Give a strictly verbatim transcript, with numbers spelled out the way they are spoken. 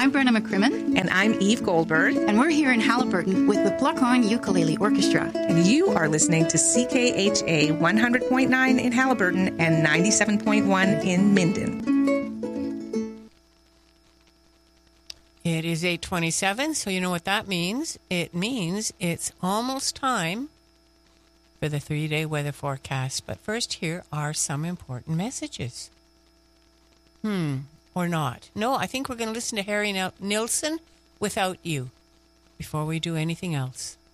I'm Brenna McCrimmon. And I'm Eve Goldberg. And we're here in Haliburton with the Pluck-On Ukulele Orchestra. And you are listening to C K H A one hundred point nine in Haliburton and ninety-seven point one in Minden. It is eight twenty-seven, so you know what that means. It means it's almost time for the three-day weather forecast. But first, here are some important messages. Hmm, or not. No, I think we're going to listen to Harry Nilsson, Without You, before we do anything else.